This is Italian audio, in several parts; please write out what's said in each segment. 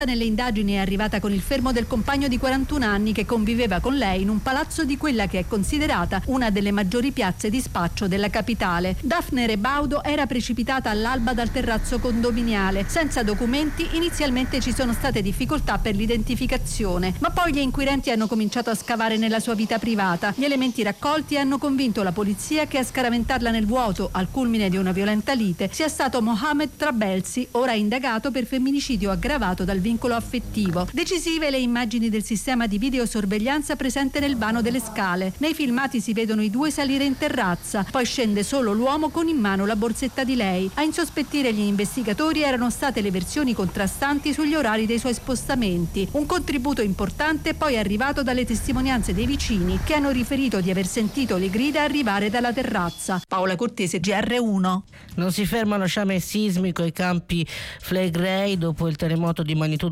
Nelle indagini è arrivata con il fermo del compagno di 41 anni che conviveva con lei in un palazzo di quella che è considerata una delle maggiori piazze di spaccio della capitale. Daphne Rebaudo era precipitata all'alba dal terrazzo condominiale. Senza documenti, inizialmente ci sono state difficoltà per l'identificazione, ma poi gli inquirenti hanno cominciato a scavare nella sua vita privata. Gli elementi raccolti hanno convinto la polizia che a scaraventarla nel vuoto, al culmine di una violenta lite, sia stato Mohamed Trabelsi, ora indagato per femminicidio aggravato dal vincolo affettivo. Decisive le immagini del sistema di videosorveglianza presente nel vano delle scale. Nei filmati si vedono i due salire in terrazza, poi scende solo l'uomo con in mano la borsetta di lei. A insospettire gli investigatori erano state le versioni contrastanti sugli orari dei suoi spostamenti. Un contributo importante poi è arrivato dalle testimonianze dei vicini che hanno riferito di aver sentito le grida arrivare dalla terrazza. Paola Cortese, GR1. Non si ferma lo sciame sismico ai campi Flegrei dopo il terremoto di magnitudo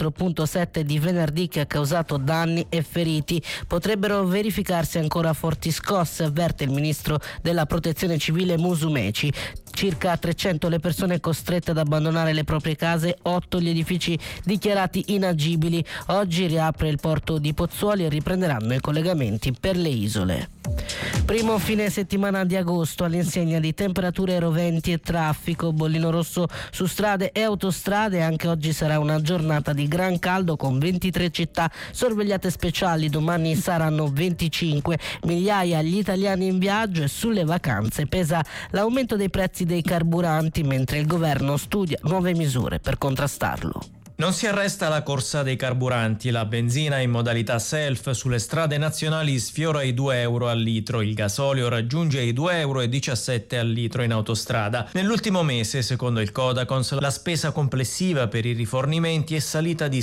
4.7 di venerdì che ha causato danni e feriti. Potrebbero verificarsi ancora forti scosse, avverte il ministro della Protezione Civile Musumeci. Circa 300 le persone costrette ad abbandonare le proprie case, 8 gli edifici dichiarati inagibili. Oggi riapre il porto di Pozzuoli e riprenderanno i collegamenti per le isole. Primo fine settimana di agosto all'insegna di temperature, roventi e traffico, bollino rosso su strade e autostrade. Anche oggi sarà una giornata di gran caldo con 23 città sorvegliate speciali, domani saranno 25, migliaia gli italiani in viaggio e sulle vacanze pesa l'aumento dei prezzi dei carburanti mentre il governo studia nuove misure per contrastarlo. Non si arresta la corsa dei carburanti, la benzina in modalità self sulle strade nazionali sfiora i 2 euro al litro, il gasolio raggiunge i 2,17 euro al litro in autostrada. Nell'ultimo mese, secondo il Codacons, la spesa complessiva per i rifornimenti è salita di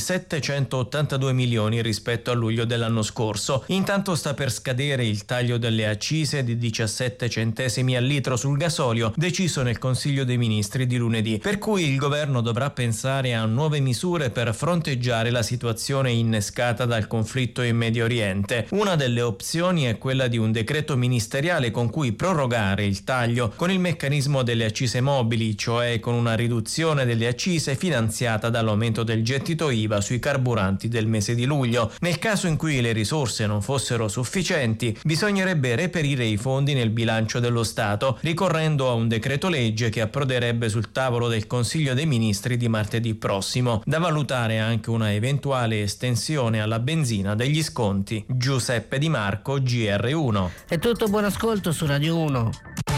782 milioni rispetto a luglio dell'anno scorso. Intanto sta per scadere il taglio delle accise di 17 centesimi al litro sul gasolio, deciso nel Consiglio dei Ministri di lunedì, per cui il governo dovrà pensare a nuove misure per fronteggiare la situazione innescata dal conflitto in Medio Oriente. Una delle opzioni è quella di un decreto ministeriale con cui prorogare il taglio con il meccanismo delle accise mobili, cioè con una riduzione delle accise finanziata dall'aumento del gettito IVA sui carburanti del mese di luglio. Nel caso in cui le risorse non fossero sufficienti, bisognerebbe reperire i fondi nel bilancio dello Stato, ricorrendo a un decreto legge che approderebbe sul tavolo del Consiglio dei Ministri di martedì prossimo. Da valutare anche una eventuale estensione alla benzina degli sconti. Giuseppe Di Marco, GR1. È tutto, buon ascolto su Radio 1.